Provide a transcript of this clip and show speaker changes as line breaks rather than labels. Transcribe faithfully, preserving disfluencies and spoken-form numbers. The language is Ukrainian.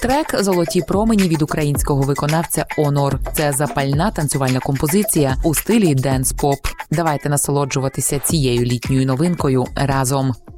Трек «Золоті промені» від українського виконавця Онор. Це запальна танцювальна композиція у стилі денс-поп. Давайте насолоджуватися цією літньою новинкою разом.